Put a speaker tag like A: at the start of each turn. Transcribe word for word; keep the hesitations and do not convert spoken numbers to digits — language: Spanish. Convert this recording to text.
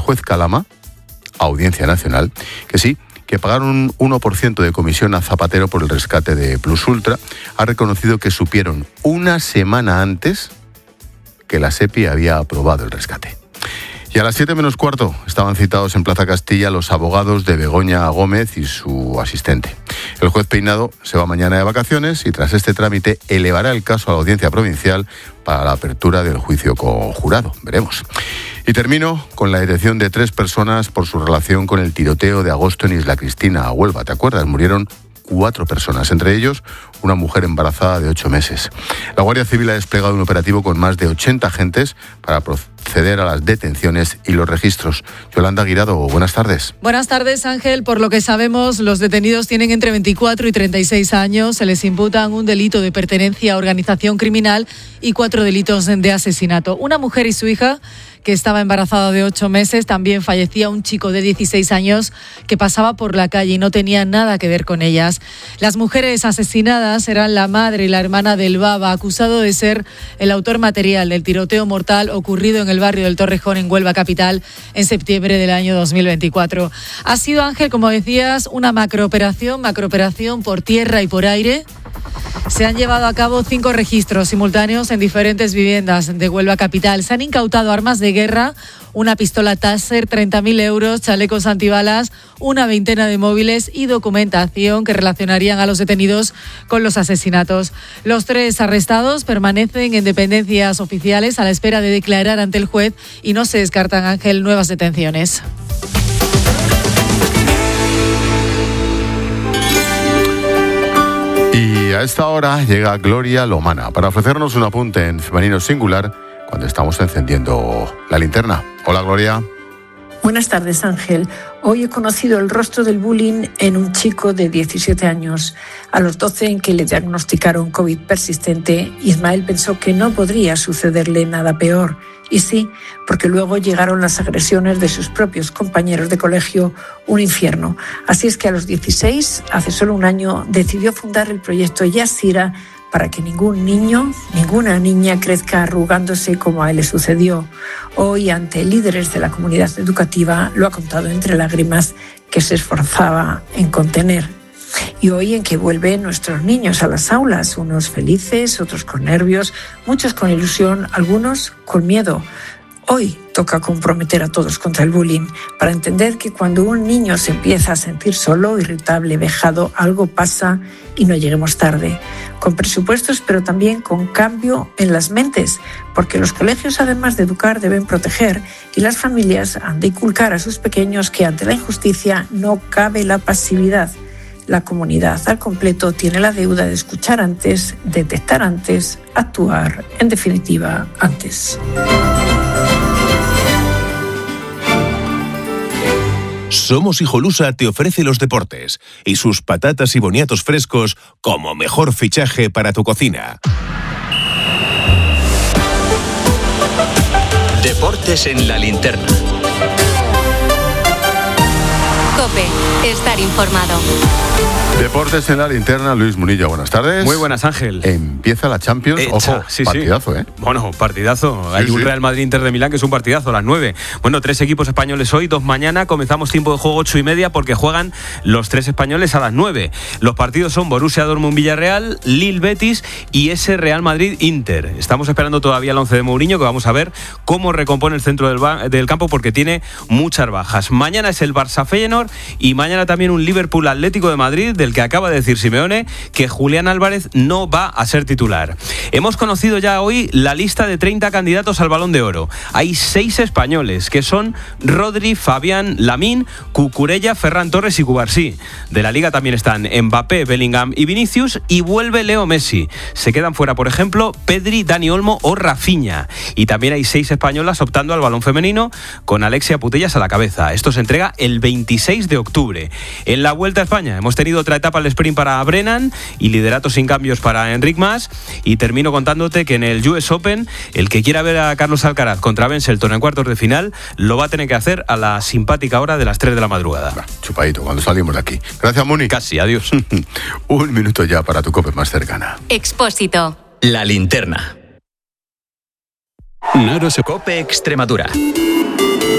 A: juez Calama, Audiencia Nacional, que sí, que pagaron un uno por ciento de comisión a Zapatero por el rescate de Plus Ultra, ha reconocido que supieron una semana antes que la SEPI había aprobado el rescate. Y a las siete menos cuarto estaban citados en Plaza Castilla los abogados de Begoña Gómez y su asistente. El juez Peinado se va mañana de vacaciones y tras este trámite elevará el caso a la Audiencia Provincial para la apertura del juicio conjurado. Veremos. Y termino con la detención de tres personas por su relación con el tiroteo de agosto en Isla Cristina, Huelva. ¿Te acuerdas? Murieron cuatro personas, entre ellos una mujer embarazada de ocho meses. La Guardia Civil ha desplegado un operativo con más de ochenta agentes para proceder a las detenciones y los registros. Yolanda Guirado, buenas tardes.
B: Buenas tardes, Ángel. Por lo que sabemos, los detenidos tienen entre veinticuatro y treinta y seis años. Se les imputan un delito de pertenencia a organización criminal y cuatro delitos de asesinato. Una mujer y su hija, que estaba embarazada de ocho meses, también fallecía un chico de dieciséis años que pasaba por la calle y no tenía nada que ver con ellas. Las mujeres asesinadas eran la madre y la hermana del Baba, acusado de ser el autor material del tiroteo mortal ocurrido en el barrio del Torrejón, en Huelva capital, en septiembre del año dos mil veinticuatro. Ha sido, Ángel, como decías, una macrooperación, macrooperación por tierra y por aire. Se han llevado a cabo cinco registros simultáneos en diferentes viviendas de Huelva capital. Se han incautado armas de guerra, una pistola Taser, treinta mil euros, chalecos antibalas, una veintena de móviles y documentación que relacionarían a los detenidos con los asesinatos. Los tres arrestados permanecen en dependencias oficiales a la espera de declarar ante el juez y no se descartan, Ángel, nuevas detenciones.
A: Y a esta hora llega Gloria Lomana para ofrecernos un apunte en femenino singular cuando estamos encendiendo la linterna. Hola, Gloria.
C: Buenas tardes, Ángel. Hoy he conocido el rostro del bullying en un chico de diecisiete años. A los doce, en que le diagnosticaron COVID persistente, Ismael pensó que no podría sucederle nada peor. Y sí, porque luego llegaron las agresiones de sus propios compañeros de colegio, un infierno. Así es que a los dieciséis, hace solo un año, decidió fundar el proyecto Yasira para que ningún niño, ninguna niña crezca arrugándose como a él le sucedió. Hoy, ante líderes de la comunidad educativa, lo ha contado entre lágrimas que se esforzaba en contener. Y hoy en que vuelven nuestros niños a las aulas, unos felices, otros con nervios, muchos con ilusión, algunos con miedo. Hoy toca comprometer a todos contra el bullying para entender que cuando un niño se empieza a sentir solo, irritable, vejado, algo pasa y no lleguemos tarde. Con presupuestos, pero también con cambio en las mentes, porque los colegios, además de educar, deben proteger y las familias han de inculcar a sus pequeños que ante la injusticia no cabe la pasividad. La comunidad al completo tiene la deuda de escuchar antes, detectar antes, actuar, en definitiva, antes.
D: Somos Hijolusa te ofrece los deportes y sus patatas y boniatos frescos como mejor fichaje para tu cocina.
E: Deportes en la linterna.
F: COPE, estar informado.
A: Deportes en la linterna, Luis Munilla, buenas tardes.
G: Muy buenas, Ángel.
A: Empieza la Champions,
G: Hecha,
A: ojo,
G: sí,
A: partidazo,
G: sí.
A: ¿eh?
G: Bueno, partidazo.
A: Sí,
G: Hay un
A: sí.
G: Real Madrid-Inter de Milán que es un partidazo a las nueve. Bueno, tres equipos españoles hoy, dos mañana. Comenzamos tiempo de juego ocho y media porque juegan los tres españoles a las nueve. Los partidos son Borussia Dortmund-Villarreal, Lille-Betis y ese Real Madrid-Inter. Estamos esperando todavía el once de Mourinho, que vamos a ver cómo recompone el centro del, ba- del campo porque tiene muchas bajas. Mañana es el Barça-Feyenoord y mañana también un Liverpool-Atlético de Madrid, del que acaba de decir Simeone que Julián Álvarez no va a ser titular. Hemos conocido ya hoy la lista de treinta candidatos al Balón de Oro. Hay seis españoles, que son Rodri, Fabián, Lamine, Cucurella, Ferran Torres y Cubarsí. De la Liga también están Mbappé, Bellingham y Vinicius, y vuelve Leo Messi. Se quedan fuera, por ejemplo, Pedri, Dani Olmo o Rafinha. Y también hay seis españolas optando al balón femenino, con Alexia Putellas a la cabeza. Esto se entrega el veintiséis de octubre. En la Vuelta a España hemos tenido otra etapa al sprint para Brennan y liderato sin cambios para Enric Mas. Y termino contándote que en el U S Open, el que quiera ver a Carlos Alcaraz contra Ben Shelton en cuartos de final lo va a tener que hacer a la simpática hora de las tres de la madrugada.
A: Bah, chupadito, cuando salimos de aquí. Gracias, Muni.
G: Casi, adiós.
A: Un minuto ya para tu COPE más cercana.
F: Expósito.
E: La linterna.
H: Naro se...
E: COPE Extremadura.